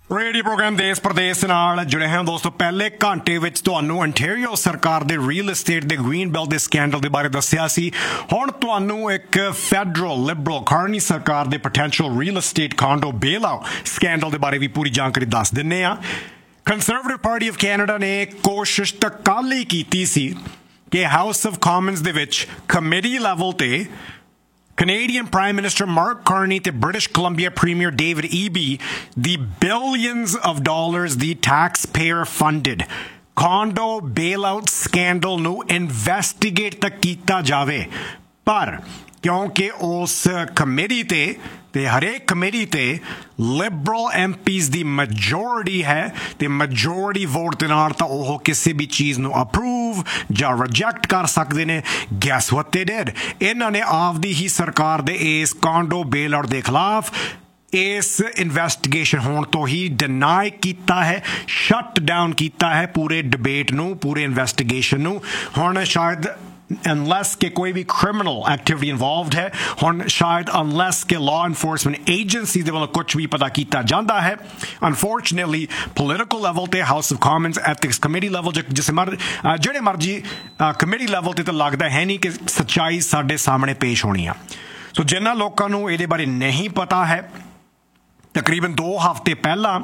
Radio programme ਦੇਸ਼ ਪ੍ਰਦੇਸ਼ ਨਾਲ ਜੁੜੇ ਹਾਂ ਦੋਸਤੋ। ਪਹਿਲੇ ਘੰਟੇ ਵਿੱਚ ਤੁਹਾਨੂੰ ਅੰਟੈਰੀਓ ਸਰਕਾਰ ਦੇ ਰੀਅਲ estate ਦੇ ਗ੍ਰੀਨ ਬੈਲਟ ਦੇ ਸਕੈਂਡਲ ਦੇ ਬਾਰੇ ਦੱਸਿਆ ਸੀ। ਹੁਣ ਤੁਹਾਨੂੰ ਇੱਕ ਫੈਡਰਲ ਲਿਬਰਲ ਕਾਰਨੀ ਸਰਕਾਰ ਦੇ ਪੋਟੈਂਸ਼ੀਅਲ ਰੀਅਲ estate ਕਾਂਡੋ ਬੇਲ ਆਊਟ ਸਕੈਂਡਲ ਦੇ ਬਾਰੇ ਵੀ ਪੂਰੀ ਜਾਣਕਾਰੀ ਦੱਸ ਦਿੰਨੇ ਆ। ਕੰਜ਼ਰਵੇਟਿਵ ਪਾਰਟੀ ਆਫ ਕੈਨੇਡਾ ਨੇ ਕੋਸ਼ਿਸ਼ ਤਾਂ ਕੱਲ੍ਹ ਹੀ ਕੀਤੀ ਸੀ ਕਿ ਹਾਊਸ ਆਫ ਕਾਮਨਸ ਦੇ ਵਿੱਚ ਕਮੇਟੀ ਲੈਵਲ ਤੇ Canadian Prime Minister Mark Carney ਤੇ British Columbia Premier David Eby the billions of dollars the taxpayer funded condo bailout scandal ਨੂੰ investigate ਤਾਂ ਕੀਤਾ ਜਾਵੇ। ਪਰ ਕਿਉਂਕਿ ਉਸ ਕਮੇਟੀ ਤੇ ਹਰੇਕ ਕਮੇਟੀ ਤੇ ਲਿਬਰਲ ਐਮਪੀਜ਼ ਦੀ ਮੈਜੋਰਿਟੀ ਹੈ ਤੇ ਮੈਜੋਰਿਟੀ ਵੋਟ ਦੇ ਨਾਲ ਤਾਂ ਉਹ ਕਿਸੇ ਵੀ ਚੀਜ਼ ਨੂੰ ਅਪਰੂਵ ਜਾਂ ਰਿਜੈਕਟ ਕਰ ਸਕਦੇ ਨੇ। ਗੈਸ ਵਾਟ ਦੇ ਡਿਡ, ਇਹਨਾਂ ਨੇ ਆਪਦੀ ਹੀ ਸਰਕਾਰ ਦੇ ਇਸ ਕਾਂਡੋ ਬੇਲ ਆਊਟ ਦੇ ਖਿਲਾਫ ਇਸ ਇਨਵੈਸਟੀਗੇਸ਼ਨ ਹੋਣ ਤੋਂ ਹੀ ਡਿਨਾਈ ਕੀਤਾ ਹੈ, ਸ਼ਟ ਡਾਊਨ ਕੀਤਾ ਹੈ ਪੂਰੇ ਡਿਬੇਟ ਨੂੰ, ਪੂਰੇ ਇਨਵੈਸਟੀਗੇਸ਼ਨ ਨੂੰ। ਹੁਣ ਸ਼ਾਇਦ unless कि कोई भी criminal activity involved है, ਹੁਣ ਸ਼ਾਇਦ unless कि law enforcement agencies ਦੇ ਵੱਲੋਂ ਕੁਝ ਵੀ ਪਤਾ ਕੀਤਾ ਜਾਂਦਾ ਹੈ। Unfortunately political level ਤੇ House of Commons ethics committee level ਜਿਹੜੇ ਮਰਜੀ ਕਮੇਟੀ ਲੈਵਲ ਤੇ ਤਾਂ ਲੱਗਦਾ ਹੈ ਨਹੀਂ ਕਿ ਸੱਚਾਈ ਸਾਡੇ ਸਾਹਮਣੇ ਪੇਸ਼ ਹੋਣੀ ਆ। ਸੋ ਜਿਨ੍ਹਾਂ ਲੋਕਾਂ ਨੂੰ ਇਹਦੇ ਬਾਰੇ ਨਹੀਂ ਪਤਾ ਹੈ, ਤਕਰੀਬਨ 2 ਹਫ਼ਤੇ ਪਹਿਲਾਂ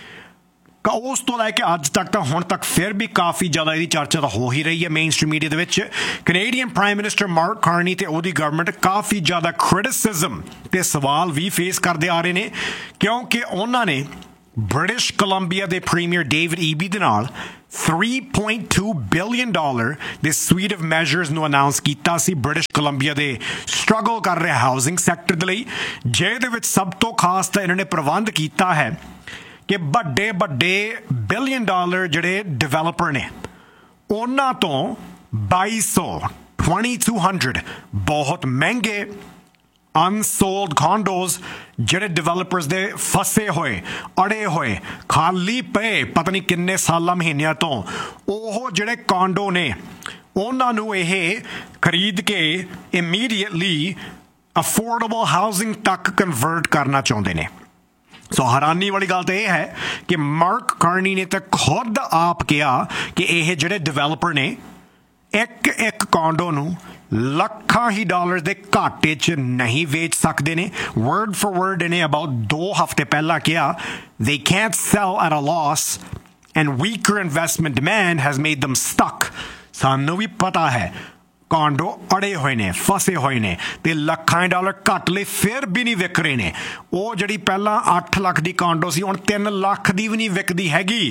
ਉਸ ਤੋਂ ਲੈ ਕੇ ਅੱਜ ਤੱਕ ਤਾਂ ਹੁਣ ਤੱਕ ਫਿਰ ਵੀ ਕਾਫੀ ਜ਼ਿਆਦਾ ਇਹਦੀ ਚਰਚਾ ਤਾਂ ਹੋ ਹੀ ਰਹੀ ਹੈ ਮੇਨ ਸਟ੍ਰੀਮ ਮੀਡੀਆ ਦੇ ਵਿੱਚ। Canadian prime minister mark Carney ਤੇ ਉਹਦੀ ਗਵਰਨਮੈਂਟ ਕਾਫੀ ਜ਼ਿਆਦਾ ਕ੍ਰਿਟਿਸਿਜ਼ਮ ਤੇ ਸਵਾਲ ਵੀ ਫੇਸ ਕਰਦੇ ਆ ਰਹੇ ਨੇ, ਕਿਉਂਕਿ ਉਹਨਾਂ ਨੇ ਬ੍ਰਿਟਿਸ਼ ਕੋਲੰਬੀਆ ਦੇ ਪ੍ਰੀਮੀਅਰ ਡੇਵਿਡ ਈਬੀ ਦੇ ਨਾਲ $3.2 ਬਿਲੀਅਨ ਦੇ ਸੂਈਟ ਆਫ ਮੈਜਰਸ ਨੂੰ ਅਨਾਉਂਸ ਕੀਤਾ ਸੀ ਬ੍ਰਿਟਿਸ਼ ਕੋਲੰਬੀਆ ਦੇ ਸਟਰਗਲ ਕਰ ਰਹੇ ਹਾਊਸਿੰਗ ਸੈਕਟਰ ਦੇ ਲਈ, ਜਿਹਦੇ ਵਿੱਚ ਸਭ ਤੋਂ ਖਾਸ ਤਾਂ ਇਹਨਾਂ ਨੇ ਪ੍ਰਬੰਧ ਕੀਤਾ ਹੈ ਕਿ ਵੱਡੇ ਬਿਲੀਅਨ ਡਾਲਰ ਜਿਹੜੇ ਡਿਵੈਲਪਰ ਨੇ ਉਹਨਾਂ ਤੋਂ 2200 ਬਹੁਤ ਮਹਿੰਗੇ ਅਨਸੋਲਡ ਕਾਂਡੋਜ਼ ਜਿਹੜੇ ਡਿਵੈਲਪਰਸ ਦੇ ਫਸੇ ਹੋਏ, ਅੜੇ ਹੋਏ, ਖਾਲੀ ਪਏ ਪਤਾ ਨਹੀਂ ਕਿੰਨੇ ਸਾਲਾਂ ਮਹੀਨਿਆਂ ਤੋਂ, ਉਹ ਜਿਹੜੇ ਕਾਂਡੋ ਨੇ ਉਹਨਾਂ ਨੂੰ ਇਹ ਖਰੀਦ ਕੇ ਇਮੀਡੀਏਟਲੀ ਅਫੋਰਡੇਬਲ ਹਾਊਸਿੰਗ ਤੱਕ ਕਨਵਰਟ ਕਰਨਾ ਚਾਹੁੰਦੇ ਨੇ। ਸੋ ਹੈਰਾਨੀ ਵਾਲੀ ਗੱਲ ਤਾਂ ਇਹ ਹੈ ਕਿ ਮਾਰਕ ਕਾਰਨੀ ਨੇ ਤਾਂ ਖੁਦ ਆਪ ਕਿਹਾ ਕਿ ਇਹ ਜਿਹੜੇ ਡਿਵੈਲਪਰ ਨੇ ਇੱਕ ਕਾਂਡੋ ਨੂੰ ਲੱਖਾਂ ਹੀ ਡਾਲਰ ਦੇ ਘਾਟੇ 'ਚ ਨਹੀਂ ਵੇਚ ਸਕਦੇ ਨੇ। ਵਰਡ ਫॉर ਵਰਡ ਇਹਨੇ ਅਬਾਊਟ 2 ਹਫ਼ਤੇ ਪਹਿਲਾਂ ਕਿਹਾ they can't sell at a loss and weaker investment demand has made them stuck। ਸਾਨੂੰ ਵੀ ਪਤਾ ਹੈ ਕਾਂਡੋ ਅੜੇ ਹੋਏ ਨੇ, ਫਸੇ ਹੋਏ ਨੇ ਤੇ ਲੱਖਾਂ ਡਾਲਰ ਘੱਟ ਲਈ ਫਿਰ ਵੀ ਨਹੀਂ ਵਿਕ ਰਹੇ ਨੇ। ਉਹ ਜਿਹੜੀ ਪਹਿਲਾਂ 8 ਲੱਖ ਦੀ ਕਾਂਡੋ ਸੀ ਹੁਣ 3 ਲੱਖ ਦੀ ਵੀ ਨਹੀਂ ਵਿਕਦੀ ਹੈਗੀ।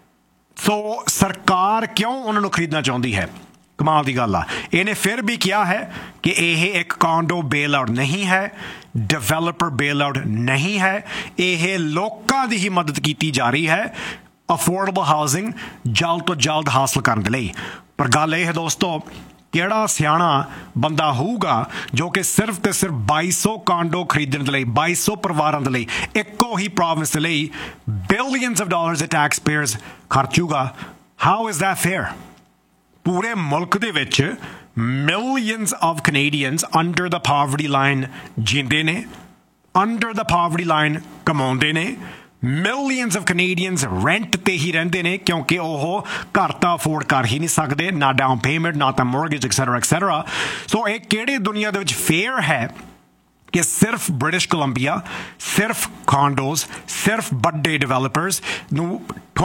ਸੋ ਸਰਕਾਰ ਕਿਉਂ ਉਹਨਾਂ ਨੂੰ ਖਰੀਦਣਾ ਚਾਹੁੰਦੀ ਹੈ? ਕਮਾਲ ਦੀ ਗੱਲ ਆ। ਇਹਨੇ ਫਿਰ ਵੀ ਕਿਹਾ ਹੈ ਕਿ ਇਹ ਇੱਕ ਕਾਂਡੋ ਬੇਲ ਆਊਟ ਨਹੀਂ ਹੈ, ਡਿਵੈਲਪਰ ਬੇਲ ਆਊਟ ਨਹੀਂ ਹੈ, ਇਹ ਲੋਕਾਂ ਦੀ ਹੀ ਮਦਦ ਕੀਤੀ ਜਾ ਰਹੀ ਹੈ ਅਫੋਰਡੇਬਲ ਹਾਊਸਿੰਗ ਜਲਦ ਤੋਂ ਜਲਦ ਹਾਸਲ ਕਰਨ ਦੇ ਲਈ। ਪਰ ਗੱਲ ਇਹ ਹੈ ਦੋਸਤੋ, ਕਿਹੜਾ ਸਿਆਣਾ ਬੰਦਾ ਹੋਊਗਾ ਜੋ ਕਿ ਸਿਰਫ ਤੇ ਸਿਰਫ 2200 ਕਾਂਡੋ ਖਰੀਦਣ ਦੇ ਲਈ, 2200 ਪਰਿਵਾਰਾਂ ਦੇ ਲਈ, ਇੱਕੋ ਹੀ ਪ੍ਰੋਵਿੰਸ ਦੇ ਲਈ ਬਿਲੀਅਨਸ ਆਫ ਡਾਲਰਸ ਦੇ tax pairs ਖਰਚੂਗਾ? How is that fair? ਪੂਰੇ ਮੁਲਕ ਦੇ ਵਿੱਚ millions of Canadians under the poverty line ਜੀਂਦੇ ਨੇ, ਅੰਡਰ ਦਾ ਪਾਵਰਟੀ ਲਾਈਨ ਕਮਾਉਂਦੇ ਨੇ। ਮਿਲੀਅਨਸ ਆਫ ਕੈਨੇਡੀਅਨਸ ਰੈਂਟ ਤੇ ਹੀ ਰਹਿੰਦੇ ਨੇ ਕਿਉਂਕਿ ਉਹ ਘਰ ਤਾਂ ਅਫੋਰਡ ਕਰ ਹੀ ਨਹੀਂ ਸਕਦੇ, ਨਾ ਡਾਊਨ ਪੇਮੈਂਟ, ਨਾ ਤਾਂ ਮੋਰਗੇਜ ਐਕਸੈਟਰਾ। ਸੋ ਇਹ ਕਿਹੜੀ ਦੁਨੀਆ ਦੇ ਵਿੱਚ ਫੇਅਰ ਹੈ ਕਿ ਸਿਰਫ ਬ੍ਰਿਟਿਸ਼ ਕੋਲੰਬੀਆ, ਸਿਰਫ ਕਾਂਡੋਜ਼, ਸਿਰਫ ਵੱਡੇ ਡਿਵੈਲਪਰਸ ਨੂੰ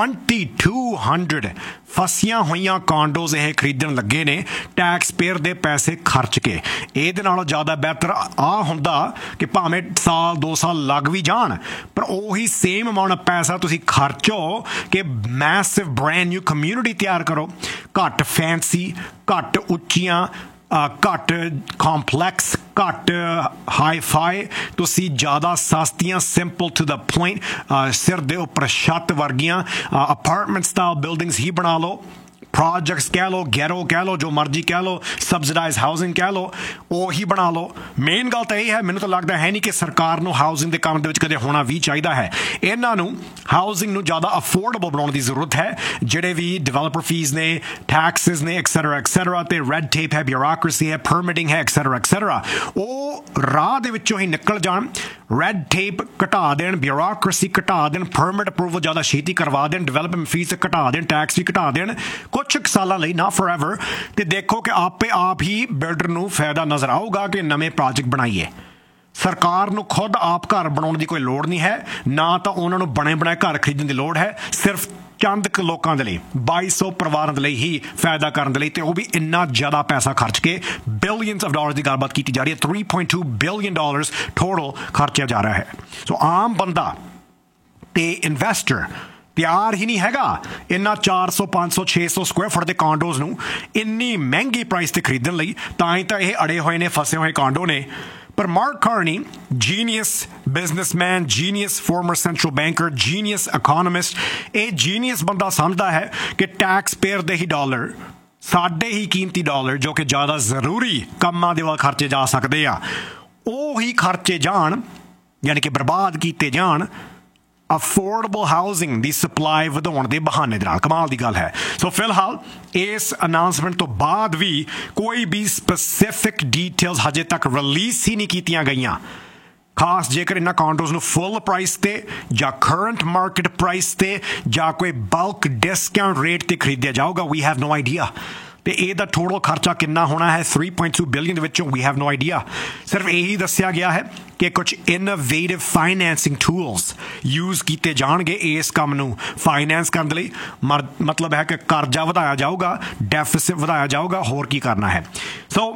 2200 ਫਸੀਆਂ ਹੋਈਆਂ ਕਾਂਡੋਜ਼ ਇਹ ਖਰੀਦਣ ਲੱਗੇ ਨੇ ਟੈਕਸ ਪੇਅਰ ਦੇ ਪੈਸੇ ਖਰਚ ਕੇ? ਇਹਦੇ ਨਾਲੋਂ ਜ਼ਿਆਦਾ ਬਿਹਤਰ ਆ ਹੁੰਦਾ ਕਿ ਭਾਵੇਂ ਸਾਲ 2 ਸਾਲ ਲੱਗ ਵੀ ਜਾਣ ਪਰ ਉਹੀ ਸੇਮ ਅਮਾਊਂਟ ਆਫ ਪੈਸਾ ਤੁਸੀਂ ਖਰਚੋ ਕਿ ਮੈਸਿਵ ਬ੍ਰੈਂਡ ਨਿਊ ਕਮਿਊਨਿਟੀ ਤਿਆਰ ਕਰੋ, ਘੱਟ ਫੈਂਸੀ, ਘੱਟ ਉੱਚੀਆਂ, ਘੱਟ ਕੰਪਲੈਕਸ, ਘੱਟ ਹਾਈ ਫਾਈ, ਤੁਸੀਂ ਜ਼ਿਆਦਾ ਸਸਤੀਆਂ ਸਿੰਪਲ ਟੂ ਦਾ ਪੁਆਇੰਟ ਸਿਰ ਦੇ ਉੱਪਰ ਛੱਤ ਵਰਗੀਆਂ ਅਪਾਰਟਮੈਂਟ ਸਟਾਈਲ ਬਿਲਡਿੰਗਸ ਹੀ ਬਣਾ ਲਓ। ਪ੍ਰੋਜੈਕਟਸ ਕਹਿ ਲਓ, ਗੈਰੋ ਕਹਿ ਲਓ, ਜੋ ਮਰਜ਼ੀ ਕਹਿ ਲਓ, ਸਬਸਿਡਾਈਜ਼ ਹਾਊਸਿੰਗ ਕਹਿ ਲਓ, ਉਹੀ ਬਣਾ ਲਓ। ਮੇਨ ਗੱਲ ਤਾਂ ਇਹ ਹੈ, ਮੈਨੂੰ ਤਾਂ ਲੱਗਦਾ ਹੈ ਨਹੀਂ ਕਿ ਸਰਕਾਰ ਨੂੰ ਹਾਊਸਿੰਗ ਦੇ ਕੰਮ ਦੇ ਵਿੱਚ ਕਦੇ ਹੋਣਾ ਵੀ ਚਾਹੀਦਾ ਹੈ। ਇਹਨਾਂ ਨੂੰ ਹਾਊਸਿੰਗ ਨੂੰ ਜ਼ਿਆਦਾ ਅਫੋਰਡੇਬਲ ਬਣਾਉਣ ਦੀ ਜ਼ਰੂਰਤ ਹੈ। ਜਿਹੜੇ ਵੀ ਡਿਵੈਲਪਰ ਫੀਸ ਨੇ, ਟੈਕਸਿਸ ਨੇ, ਐਕਸੈਟਰਾ ਤੇ ਰੈਡ ਟੇਪ ਹੈ, ਬਿਊਰੋਕ੍ਰੇਸੀ ਹੈ, ਪਰਮਿਟਿੰਗ ਹੈ, ਐਕਸੈਟਰਾ, ਉਹ ਰਾਹ ਦੇ ਵਿੱਚੋਂ ਹੀ ਨਿਕਲ ਜਾਣ। ਰੈਡ ਟੇਪ ਘਟਾ ਦੇਣ, ਬਿਊਰੋਕ੍ਰੇਸੀ ਘਟਾ ਦੇਣ, ਪਰਮਿਟ ਅਪਰੂਵਲ ਜ਼ਿਆਦਾ ਛੇਤੀ ਕਰਵਾ ਦੇਣ, ਡਿਵੈਲਪਮੈਂਟ ਫੀਸ ਘਟਾ ਦੇਣ, ਟੈਕਸ ਵੀ ਘਟਾ ਦੇਣ ਕੁਝ ਸਾਲਾਂ ਲਈ, ਨਾ ਫੋਰ ਐਵਰ। ਤੇ ਦੇਖੋ ਕਿ ਆਪੇ ਆਪ ਹੀ ਬਿਲਡਰ ਨੂੰ ਫਾਇਦਾ ਨਜ਼ਰ ਆਊਗਾ ਕਿ ਨਵੇਂ ਪ੍ਰੋਜੈਕਟ ਬਣਾਈਏ। ਸਰਕਾਰ ਨੂੰ ਖੁਦ ਆਪ ਘਰ ਬਣਾਉਣ ਦੀ ਕੋਈ ਲੋੜ ਨਹੀਂ ਹੈ, ਨਾ ਤਾਂ ਉਹਨਾਂ ਨੂੰ ਬਣੇ ਬਣਾਏ ਘਰ ਖਰੀਦਣ ਦੀ ਲੋੜ ਹੈ। ਸਿਰਫ ਚੰਦ ਕੁ ਲੋਕਾਂ ਦੇ ਲਈ, 2200 ਪਰਿਵਾਰਾਂ ਦੇ ਲਈ ਹੀ ਫਾਇਦਾ ਕਰਨ ਦੇ ਲਈ, ਤੇ ਉਹ ਵੀ ਇੰਨਾ ਜ਼ਿਆਦਾ ਪੈਸਾ ਖਰਚ ਕੇ ਬਿਲੀਅਨਸ ਆਫ ਡਾਲਰਸ ਦੀ ਗੱਲਬਾਤ ਕੀਤੀ ਜਾ ਰਹੀ ਹੈ। $3.2 ਬਿਲੀਅਨ ਟੋਟਲ ਖਰਚਿਆ ਜਾ ਰਿਹਾ ਹੈ। ਸੋ ਆਮ ਬੰਦਾ ਤੇ ਇਨਵੈਸਟਰ ਤਿਆਰ ਹੀ ਨਹੀਂ ਹੈਗਾ ਇਹਨਾਂ 400, 500, 600 ਸਕੁਆਇਰ ਫੁੱਟ ਦੇ ਕਾਂਡੋਜ਼ ਨੂੰ ਇੰਨੀ ਮਹਿੰਗੀ ਪ੍ਰਾਈਸ ਤੇ ਖਰੀਦਣ ਲਈ। ਤਾਂ ਹੀ ਤਾਂ ਇਹ ਅੜੇ ਹੋਏ ਨੇ, ਫਸੇ ਹੋਏ ਕਾਂਡੋ ਨੇ। ਪਰ mark Carney, genius businessman, genius farmer central banker, genius ਇਕੋਨੋਮਿਸਟ, ਇਹ ਜੀਨੀਅਸ ਬੰਦਾ ਸਮਝਦਾ ਹੈ ਕਿ ਟੈਕਸ ਪੇਅਰ ਦੇ ਹੀ ਡਾਲਰ, ਸਾਡੇ ਹੀ ਕੀਮਤੀ ਡਾਲਰ ਜੋ ਕਿ ਜ਼ਿਆਦਾ ਜ਼ਰੂਰੀ ਕੰਮਾਂ ਦੇ ਵੱਲ ਖਰਚੇ ਜਾ ਸਕਦੇ ਆ, ਉਹ ਹੀ ਖਰਚੇ ਜਾਣ, ਯਾਨੀ ਕਿ ਬਰਬਾਦ ਕੀਤੇ ਜਾਣ ਅਫੋਰਡੇਬਲ ਹਾਊਸਿੰਗ ਦੀ ਸਪਲਾਈ ਵਧਾਉਣ ਦੇ ਬਹਾਨੇ ਦੇ ਨਾਲ। ਕਮਾਲ ਦੀ ਗੱਲ ਹੈ। ਸੋ ਫਿਲਹਾਲ ਇਸ ਅਨਾਊਂਸਮੈਂਟ ਤੋਂ ਬਾਅਦ ਵੀ ਕੋਈ ਵੀ ਸਪੈਸੀਫਿਕ ਡੀਟੇਲਸ ਹਜੇ ਤੱਕ ਰਿਲੀਜ਼ ਹੀ ਨਹੀਂ ਕੀਤੀਆਂ ਗਈਆਂ। ਖਾਸ ਜੇਕਰ ਇਹਨਾਂ ਕਾਂਡੋਜ਼ ਨੂੰ ਫੁੱਲ ਪ੍ਰਾਈਸ ਤੇ ਜਾਂ ਕਰੰਟ ਮਾਰਕੀਟ ਪ੍ਰਾਈਸ ਤੇ ਜਾਂ ਕੋਈ ਬਲਕ ਡਿਸਕਾਊਂਟ ਰੇਟ ਤੇ ਖਰੀਦਿਆ ਜਾਊਗਾ, ਵੀ ਹੈਵ ਨੋ ਆਈਡੀਆ। ਤੇ ਇਹਦਾ ਟੋਟਲ ਖਰਚਾ ਕਿੰਨਾ ਹੋਣਾ ਹੈ 3.2 ਬਿਲੀਅਨ ਦੇ ਵਿੱਚੋਂ, ਵੀ ਹੈਵ ਨੋ ਆਈਡੀਆ। ਸਿਰਫ ਇਹੀ ਦੱਸਿਆ ਗਿਆ ਹੈ ਕਿ ਕੁਝ ਇਨੋਵੇਟਿਵ ਫਾਈਨੈਂਸਿੰਗ ਟੂਲਸ ਯੂਜ਼ ਕੀਤੇ ਜਾਣਗੇ ਇਸ ਕੰਮ ਨੂੰ ਫਾਈਨੈਂਸ ਕਰਨ ਦੇ ਲਈ। ਮਤਲਬ ਹੈ ਕਿ ਕਰਜ਼ਾ ਵਧਾਇਆ ਜਾਊਗਾ, ਡੈਫਿਸਿਟ ਵਧਾਇਆ ਜਾਊਗਾ, ਹੋਰ ਕੀ ਕਰਨਾ ਹੈ। ਸੋ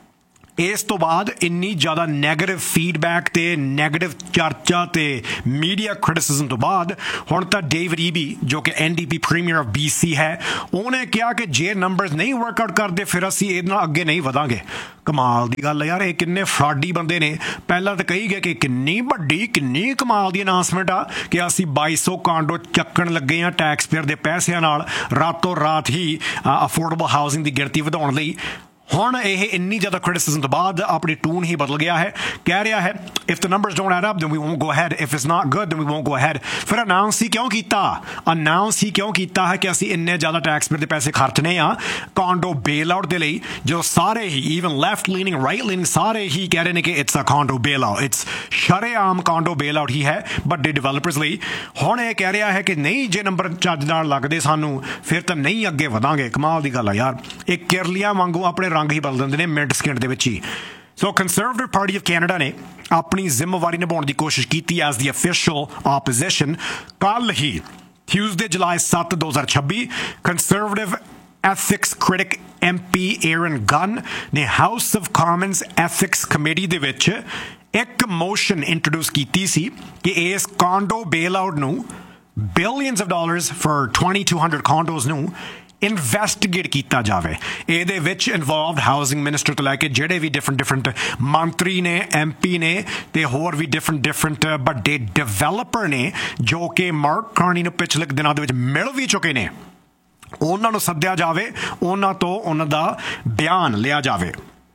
ਇਸ ਤੋਂ ਬਾਅਦ ਇੰਨੀ ਜ਼ਿਆਦਾ ਨੈਗੇਟਿਵ ਫੀਡਬੈਕ ਤੇ ਨੈਗੇਟਿਵ ਚਰਚਾ ਤੇ ਮੀਡੀਆ ਕ੍ਰਿਟਿਸਿਜ਼ਮ ਤੋਂ ਬਾਅਦ ਹੁਣ ਤਾਂ ਡੇਵਿਡ ਈਬੀ, ਜੋ ਕਿ NDP ਪ੍ਰੀਮੀਅਰ ਆਫ BC ਹੈ, ਉਹਨੇ ਕਿਹਾ ਕਿ ਜੇ ਨੰਬਰਸ ਨਹੀਂ ਵਰਕਆਊਟ ਕਰਦੇ ਫਿਰ ਅਸੀਂ ਇਹਦੇ ਨਾਲ ਅੱਗੇ ਨਹੀਂ ਵਧਾਂਗੇ। ਕਮਾਲ ਦੀ ਗੱਲ ਹੈ ਯਾਰ, ਇਹ ਕਿੰਨੇ ਫਰਾਡੀ ਬੰਦੇ ਨੇ। ਪਹਿਲਾਂ ਤਾਂ ਕਹੀ ਗਏ ਕਿ ਕਿੰਨੀ ਵੱਡੀ, ਕਿੰਨੀ ਕਮਾਲ ਦੀ ਅਨਾਊਂਸਮੈਂਟ ਆ ਕਿ ਅਸੀਂ 2200 ਕਾਂਡੋ ਚੱਕਣ ਲੱਗੇ ਹਾਂ ਟੈਕਸ ਪੇਅਰ ਦੇ ਪੈਸਿਆਂ ਨਾਲ, ਰਾਤੋਂ ਰਾਤ ਹੀ ਅਫੋਰਡੇਬਲ ਹਾਊਸਿੰਗ ਦੀ ਗਿਣਤੀ ਵਧਾਉਣ ਲਈ। ਹੁਣ ਇਹ ਇੰਨੀ ਜ਼ਿਆਦਾ ਕ੍ਰਿਟਿਸਿਜ਼ਮ ਤੋਂ ਬਾਅਦ ਆਪਣੀ ਟੂਨ ਹੀ ਬਦਲ ਗਿਆ ਹੈ। ਕਹਿ ਰਿਹਾ ਹੈ if the numbers don't add up then we won't go ahead, if it's not good then we won't go ahead. ਫਿਰ ਅਨਾਊਂਸ ਹੀ ਕਿਉਂ ਕੀਤਾ? ਅਨਾਊਂਸ ਹੀ ਕਿਉਂ ਕੀਤਾ ਹੈ ਕਿ ਅਸੀਂ ਇੰਨੇ ਜ਼ਿਆਦਾ ਟੈਕਸ ਪੇਅਰ ਦੇ ਪੈਸੇ ਖਰਚਣੇ ਆ ਕਾਂਡੋ ਬੇਲ ਆਊਟ ਦੇ ਲਈ, ਜੋ ਸਾਰੇ ਹੀ even left leaning, right leaning, ਸਾਰੇ ਹੀ ਕਹਿ ਰਹੇ ਨੇ ਕਿ it's a ਕਾਂਡੋ bail out, it's ਸ਼ਰੇਆਮ ਕਾਂਡੋ ਬੇਲ ਆਊਟ ਹੀ ਹੈ ਵੱਡੇ ਡਿਵੈਲਪਰਸ ਲਈ। ਹੁਣ ਇਹ ਕਹਿ ਰਿਹਾ ਹੈ ਕਿ ਨਹੀਂ, ਜੇ ਨੰਬਰ ਚੱਜ ਨਾਲ ਲੱਗਦੇ ਸਾਨੂੰ ਫਿਰ ਤਾਂ ਨਹੀਂ ਅੱਗੇ ਵਧਾਂਗੇ। ਕਮਾਲ ਦੀ ਗੱਲ ਆ ਯਾਰ, ਇਹ ਕਿਰਲੀਆਂ ਵਾਂਗੂ ਆਪਣੇ ਰੰਗ ਹੀ ਬਦਲ ਦਿੰਦੇ ਨੇ ਮਿੰਟ ਸਕਿੰਟ ਦੇ ਵਿੱਚ ਹੀ। ਸੋ ਕੰਜ਼ਰਵੇਟਿਵ ਪਾਰਟੀ ਆਫ ਕੈਨੇਡਾ ਨੇ ਆਪਣੀ ਜ਼ਿੰਮੇਵਾਰੀ ਨਿਭਾਉਣ ਦੀ ਕੋਸ਼ਿਸ਼ ਕੀਤੀ ਐਜ਼ ਦੀ ਅਫੀਸ਼ੀਅਲ ਆਪੋਜੀਸ਼ਨ। ਕੱਲ ਹੀ Tuesday, July 7, 2026 conservative ethics critic MP ਏਰਨ gun ਨੇ house of Commons ethics committee ਦੇ ਵਿੱਚ ਇੱਕ ਮੋਸ਼ਨ ਇੰਟਰੋਡਿਊਸ ਕੀਤੀ ਸੀ ਕਿ ਇਸ ਕਾਂਡੋ ਬੇਲ ਆਊਟ ਨੂੰ, ਬਿਲੀਅਨਸ ਆਫ ਡਾਲਰਸ ਫॉर 2200 ਕਾਂਡੋਜ਼ ਨੂੰ ਇਨਵੈਸਟੀਗੇਟ ਕੀਤਾ ਜਾਵੇ। ਇਹਦੇ ਵਿੱਚ ਇਨਵੋਲਵਡ ਹਾਊਸਿੰਗ ਮਿਨਿਸਟਰ ਤੋਂ ਲੈ ਕੇ ਜਿਹੜੇ ਵੀ ਡਿਫਰੈਂਟ ਮੰਤਰੀ ਨੇ, MP ਨੇ ਤੇ ਹੋਰ ਵੀ ਡਿਫਰੈਂਟ ਵੱਡੇ ਡਿਵੈਲਪਰ ਨੇ ਜੋ ਕਿ ਮਾਰਕ ਕਾਰਨੀ ਨੂੰ ਪਿਛਲੇ ਦਿਨਾਂ ਦੇ ਵਿੱਚ ਮਿਲ ਵੀ ਚੁੱਕੇ ਨੇ, ਉਹਨਾਂ ਨੂੰ ਸੱਦਿਆ ਜਾਵੇ, ਉਹਨਾਂ ਤੋਂ ਉਹਨਾਂ ਦਾ ਬਿਆਨ ਲਿਆ ਜਾਵੇ।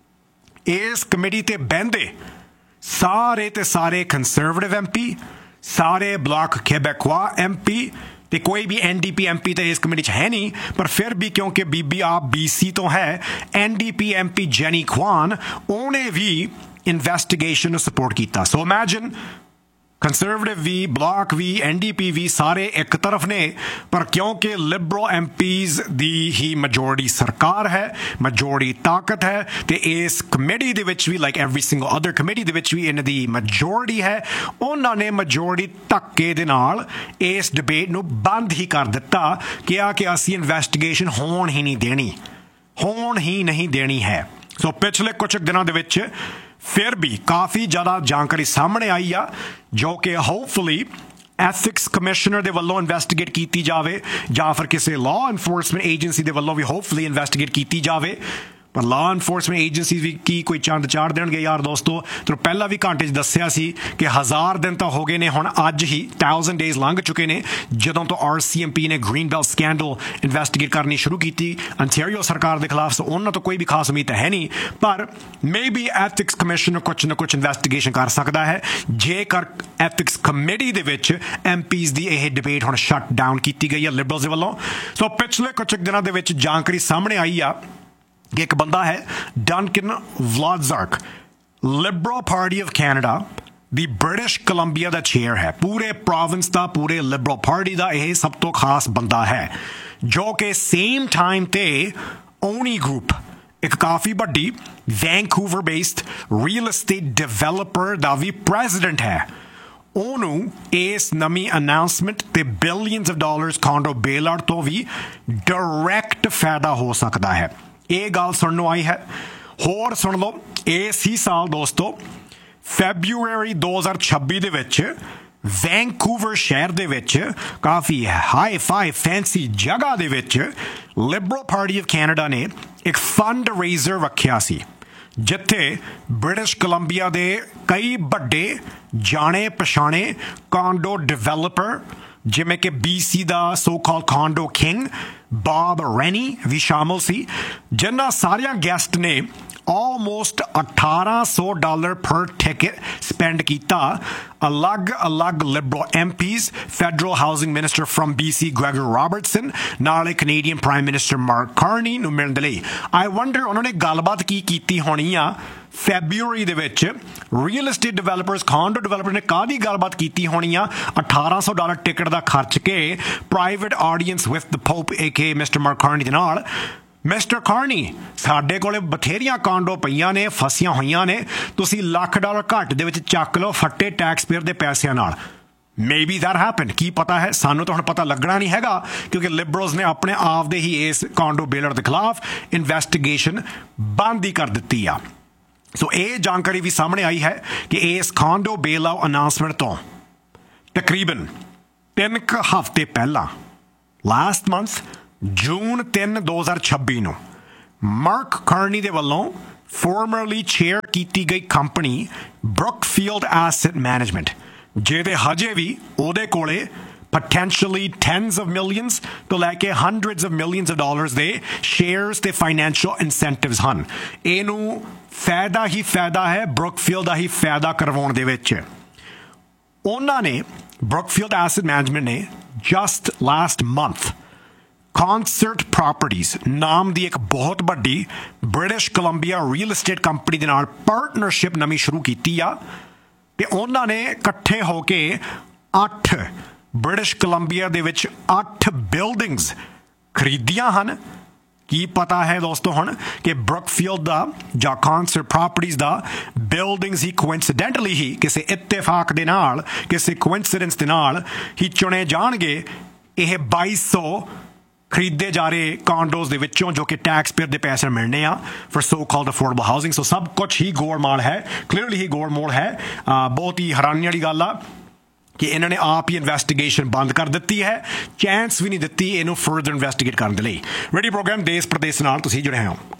ਇਸ ਕਮੇਟੀ ਤੇ ਬਹਿੰਦੇ ਸਾਰੇ ਤੇ ਸਾਰੇ ਕੰਜ਼ਰਵੇਟਿਵ MP, ਸਾਰੇ ਬਲਾਕ québécois MP ਤੇ ਕੋਈ ਵੀ NDP MP ਤਾਂ ਇਸ ਕਮੇਟੀ 'ਚ ਹੈ ਨਹੀਂ, ਪਰ ਫਿਰ ਵੀ ਕਿਉਂਕਿ ਬੀਬੀ ਆਪ BC ਤੋਂ ਹੈ, NDP MP ਜੈਨੀ ਕੁਆਨ, ਉਹਨੇ ਵੀ ਇਨਵੈਸਟੀਗੇਸ਼ਨ ਨੂੰ ਸਪੋਰਟ ਕੀਤਾ। ਸੋ ਇਮੈਜਿਨ ਕੰਜ਼ਰਵੇਟਿਵ ਵੀ, ਬਲਾਕ ਵੀ, NDP ਵੀ ਸਾਰੇ ਇੱਕ ਤਰਫ ਨੇ, ਪਰ ਕਿਉਂਕਿ ਲਿਬਰਲ MPs ਦੀ ਹੀ ਮੈਜੋਰਟੀ ਸਰਕਾਰ ਹੈ, ਮੈਜੋਰਟੀ ਤਾਕਤ ਹੈ, ਤੇ ਇਸ ਕਮੇਟੀ ਦੇ ਵਿੱਚ ਵੀ like every single other committee ਦੇ ਵਿੱਚ ਵੀ ਇਹਨਾਂ ਦੀ ਮੈਜੋਰਟੀ ਹੈ। ਉਹਨਾਂ ਨੇ ਮੈਜੋਰਟੀ ਧੱਕੇ ਦੇ ਨਾਲ ਇਸ ਡਿਬੇਟ ਨੂੰ ਬੰਦ ਹੀ ਕਰ ਦਿੱਤਾ, ਕਿਹਾ ਕਿ ਅਸੀਂ ਇਨਵੈਸਟੀਗੇਸ਼ਨ ਹੋਣ ਹੀ ਨਹੀਂ ਦੇਣੀ ਹੈ। ਸੋ ਪਿਛਲੇ ਕੁਝ ਦਿਨਾਂ ਦੇ ਵਿੱਚ ਫਿਰ ਵੀ ਕਾਫੀ ਜ਼ਿਆਦਾ ਜਾਣਕਾਰੀ ਸਾਹਮਣੇ ਆਈ ਆ, ਜੋ ਕਿ ਹੋਪਫੁਲੀ ਐਥਿਕਸ ਕਮਿਸ਼ਨਰ ਦੇ ਵੱਲੋਂ ਇਨਵੈਸਟੀਗੇਟ ਕੀਤੀ ਜਾਵੇ ਜਾਂ ਫਿਰ ਕਿਸੇ ਲਾਅ ਐਨਫੋਰਸਮੈਂਟ ਏਜੰਸੀ ਦੇ ਵੱਲੋਂ ਵੀ ਹੋਪਫੁਲੀ ਇਨਵੈਸਟੀਗੇਟ ਕੀਤੀ ਜਾਵੇ। ਪਰ ਲਾਅ ਇਨਫੋਰਸਮੈਂਟ ਏਜੰਸੀਜ਼ ਵੀ ਕੀ ਕੋਈ ਚੰਦ ਚਾੜ ਦੇਣਗੇ ਯਾਰ ਦੋਸਤੋ। ਤੁਹਾਨੂੰ ਪਹਿਲਾਂ ਵੀ ਘੰਟੇ 'ਚ ਦੱਸਿਆ ਸੀ ਕਿ 1000 ਦਿਨ ਤਾਂ ਹੋ ਗਏ ਨੇ, ਹੁਣ ਅੱਜ ਹੀ 1000 ਡੇਜ਼ ਲੰਘ ਚੁੱਕੇ ਨੇ ਜਦੋਂ ਤੋਂ RCMP ਨੇ ਗ੍ਰੀਨ ਬੈਲਟ ਸਕੈਂਡਲ ਇਨਵੈਸਟੀਗੇਟ ਕਰਨੀ ਸ਼ੁਰੂ ਕੀਤੀ ਅੰਟੈਰੀਓ ਸਰਕਾਰ ਦੇ ਖਿਲਾਫ। ਸੋ ਉਹਨਾਂ ਤੋਂ ਕੋਈ ਵੀ ਖਾਸ ਉਮੀਦ ਹੈ ਨਹੀਂ, ਪਰ ਮੇਬੀ ਐਥਿਕਸ ਕਮਿਸ਼ਨ ਕੁਛ ਨਾ ਕੁਛ ਇਨਵੈਸਟੀਗੇਸ਼ਨ ਕਰ ਸਕਦਾ ਹੈ ਜੇਕਰ ਐਥਿਕਸ ਕਮੇਟੀ ਦੇ ਵਿੱਚ MPs ਦੀ ਇਹ ਡਿਬੇਟ ਹੁਣ ਸ਼ਟ ਡਾਊਨ ਕੀਤੀ ਗਈ ਹੈ ਲਿਬਰਲਸ ਦੇ ਵੱਲੋਂ। ਸੋ ਪਿਛਲੇ ਕੁਝ ਦਿਨਾਂ ਦੇ ਵਿੱਚ ਜਾਣਕਾਰੀ ਸਾਹਮਣੇ ਆਈ ਆ ਕਿ ਇੱਕ ਬੰਦਾ ਹੈ ਡਨਕਨ ਵਲਾਡਜ਼ਰਕ, Liberal party of Canada the British Columbia the chair ਹੈ। ਪੂਰੇ ਪ੍ਰੋਵਿੰਸ ਦਾ, ਪੂਰੇ ਲਿਬਰਲ ਪਾਰਟੀ ਦਾ ਇਹ ਸਭ ਤੋਂ ਖਾਸ ਬੰਦਾ ਹੈ, ਜੋ ਕਿ ਸੇਮ ਟਾਈਮ ਤੇ ਓਨੀ ਗਰੁੱਪ, ਇੱਕ ਕਾਫੀ ਵੱਡੀ Vancouver based real estate developer ਦਾ ਵੀ ਪ੍ਰੈਜ਼ੀਡੈਂਟ ਹੈ। ਉਹਨੂੰ ਇਸ ਨਵੀਂ ਅਨਾਊਂਸਮੈਂਟ ਤੇ billions of dollars ਕਾਂਡੋ bail out ਤੋਂ ਵੀ ਡਾਇਰੈਕਟ ਫਾਇਦਾ ਹੋ ਸਕਦਾ ਹੈ। ਇਹ ਗੱਲ ਸੁਣਨ ਨੂੰ ਆਈ ਹੈ। ਹੋਰ ਸੁਣ ਲਓ, ਇਸ ਹੀ ਸਾਲ ਦੋਸਤੋ ਫੈਬਰੂਅਰੀ 2026 ਦੇ ਵਿੱਚ ਵੈਂਕੂਵਰ ਸ਼ਹਿਰ ਦੇ ਵਿੱਚ ਕਾਫੀ ਹਾਈ ਫਾਈ ਫੈਂਸੀ ਜਗ੍ਹਾ ਦੇ ਵਿੱਚ ਲਿਬਰਲ ਪਾਰਟੀ ਆਫ ਕੈਨੇਡਾ ਨੇ ਇੱਕ ਫੰਡ ਰੇਜ਼ਰ ਰੱਖਿਆ ਸੀ, ਜਿੱਥੇ ਬ੍ਰਿਟਿਸ਼ ਕੋਲੰਬੀਆ ਦੇ ਕਈ ਵੱਡੇ ਜਾਣੇ ਪਛਾਣੇ ਕਾਂਡੋ ਡਿਵੈਲਪਰ ਜਿਵੇਂ ਕਿ BC ਦਾ ਸੋ ਕਾਲਡ ਕਾਂਡੋ ਕਿੰਗ ਬਾਬ ਰੈਨੀ ਵੀ ਸ਼ਾਮਲ ਸੀ, ਜਿਨ੍ਹਾਂ ਸਾਰਿਆਂ ਗੈਸਟ ਨੇ ਆਲਮੋਸਟ $1800 ਪਰ ਟਿਕਟ ਸਪੈਂਡ ਕੀਤਾ। ਅਲੱਗ Liberal MPs, federal housing minister firm BC ਗ੍ਰੈਗਰ ਰਾਬਰਟਸਨ, ਨਾਲੇ Canadian prime minister mark Carney ਨੂੰ ਮਿਲਣ ਦੇ ਲਈ। ਆਈ ਵੰਡਰ ਉਹਨਾਂ ਨੇ ਗੱਲਬਾਤ ਕੀ ਕੀਤੀ ਹੋਣੀ ਆ ਫੈਬਰੂਅਰੀ ਦੇ ਵਿੱਚ। ਰੀਅਲ ਐਸਟੇਟ ਡਿਵੈਲਪਰਸ, ਕਾਂਡੋ ਡਿਵੈਲਪਰ ਨੇ ਕਾਹਦੀ ਗੱਲਬਾਤ ਕੀਤੀ ਹੋਣੀ ਆ $1800 ਟਿਕਟ ਦਾ ਖਰਚ ਕੇ private audience with the pop aka mister mark Carney ਦੇ ਨਾਲ। ਮਿਸਟਰ ਕਾਰਨੀ, ਸਾਡੇ ਕੋਲੇ ਬਥੇਰੀਆਂ ਕਾਂਡੋ ਪਈਆਂ ਨੇ, ਫਸੀਆਂ ਹੋਈਆਂ ਨੇ, ਤੁਸੀਂ $1,00,000 ਘੱਟ ਦੇ ਵਿੱਚ ਚੱਕ ਲਓ ਫੱਟੇ ਟੈਕਸ ਪੇਅਰ ਦੇ ਪੈਸਿਆਂ ਨਾਲ। ਮੇਬੀ ਦੈਟ ਹੈਪਨ, ਕੀ ਪਤਾ ਹੈ, ਸਾਨੂੰ ਤਾਂ ਹੁਣ ਪਤਾ ਲੱਗਣਾ ਨਹੀਂ ਹੈਗਾ ਕਿਉਂਕਿ ਲਿਬਰਲਸ ਨੇ ਆਪਣੇ ਆਪ ਦੇ ਹੀ ਇਸ ਕਾਂਡੋ ਬੇਲਰ ਦੇ ਖਿਲਾਫ ਇਨਵੈਸਟੀਗੇਸ਼ਨ ਬੰਦ ਹੀ ਕਰ ਦਿੱਤੀ ਆ। ਸੋ ਇਹ ਜਾਣਕਾਰੀ ਵੀ ਸਾਹਮਣੇ ਆਈ ਹੈ ਕਿ ਇਸ ਕਾਂਡੋ ਬੇਲ ਆਊਟ ਅਨਾਊਂਸਮੈਂਟ ਤੋਂ ਤਕਰੀਬਨ 3 ਹਫ਼ਤੇ ਪਹਿਲਾਂ ਲਾਸਟ ਮੰਥ ਜੂਨ 3, 2026 ਨੂੰ ਮਾਰਕ ਕਾਰਨੀ ਦੇ ਵੱਲੋਂ ਫਾਰਮਰਲੀ ਚੇਅਰ ਕੀਤੀ ਗਈ ਕੰਪਨੀ ਬਰੁਕਫੀਲਡ ਐਸੈਟ ਮੈਨੇਜਮੈਂਟ, ਜਿਹਦੇ ਹਜੇ ਵੀ ਉਹਦੇ ਕੋਲੇ potentially tens of millions ਤੋਂ ਲੈ ਕੇ hundreds of millions of dollars ਦੇ shares ਤੇ financial incentives ਹਨ। ਇਹਨੂੰ ਫਾਇਦਾ ਹੀ ਫਾਇਦਾ ਹੈ, ਬਰੁਕਫੀਲਡ ਦਾ ਹੀ ਫਾਇਦਾ ਕਰਵਾਉਣ ਦੇ ਵਿੱਚ। ਉਹਨਾਂ ਨੇ ਬਰੁਕਫੀਲਡ ਐਸੈਟ ਮੈਨੇਜਮੈਂਟ ਨੇ ਜਸਟ ਲਾਸਟ ਮੰਥ ਕੌਨਸਰਟ ਪ੍ਰਾਪਰਟੀਜ਼ ਨਾਮ ਦੀ ਇੱਕ ਬਹੁਤ ਵੱਡੀ British Columbia real estate company ਦੇ ਨਾਲ ਪਾਰਟਨਰਸ਼ਿਪ ਨਵੀਂ ਸ਼ੁਰੂ ਕੀਤੀ ਆ, ਤੇ ਉਹਨਾਂ ਨੇ ਇਕੱਠੇ ਹੋ ਕੇ 8 ਬ੍ਰਿਟਿਸ਼ ਕੋਲੰਬੀਆ ਦੇ ਵਿੱਚ 8 ਬਿਲਡਿੰਗਸ ਖਰੀਦੀਆਂ ਹਨ। ਕੀ ਪਤਾ ਹੈ ਦੋਸਤੋ ਹੁਣ ਕਿ ਬਰੁਕਫੀਲਡ ਦਾ ਜਾਂ ਕੌਨਸਰਟ ਪ੍ਰਾਪਰਟੀਜ਼ ਦਾ ਬਿਲਡਿੰਗਸ ਹੀ ਕੋਇਨਸੀਡੈਂਟਲੀ ਹੀ ਕਿਸੇ ਇਤਫਾਕ ਦੇ ਨਾਲ, ਕਿਸੇ ਕੋਇਨਸੀਡੈਂਸ ਦੇ ਨਾਲ ਹੀ ਚੁਣੇ ਜਾਣਗੇ ਇਹ 2200 ਖਰੀਦੇ ਜਾ ਰਹੇ ਕਾਂਡੋਜ਼ ਦੇ ਵਿੱਚੋਂ, ਜੋ ਕਿ ਟੈਕਸ ਪੇਅਰ ਦੇ ਪੈਸੇ ਮਿਲਣੇ ਆ for so called affordable housing. ਸੋ ਸਭ ਕੁਛ ਹੀ ਗੋਲਮਾਲ ਹੈ, ਕਲੀਅਰਲੀ ਹੀ ਗੋਲਮਾਲ ਹੈ। ਬਹੁਤ ਹੀ ਹੈਰਾਨੀ ਵਾਲੀ ਗੱਲ ਆ ਕਿ ਇਹਨਾਂ ਨੇ ਆਪ ਹੀ ਇਨਵੈਸਟੀਗੇਸ਼ਨ ਬੰਦ ਕਰ ਦਿੱਤੀ ਹੈ, ਚਾਂਸ ਵੀ ਨਹੀਂ ਦਿੱਤੀ ਇਹਨੂੰ ਫਰਦਰ ਇਨਵੈਸਟੀਗੇਟ ਕਰਨ ਦੇ ਲਈ। ਰੇਡੀਓ ਪ੍ਰੋਗਰਾਮ ਦੇਸ਼ ਪ੍ਰਦੇਸ਼ ਨਾਲ ਤੁਸੀਂ ਜੁੜੇ ਹੋ।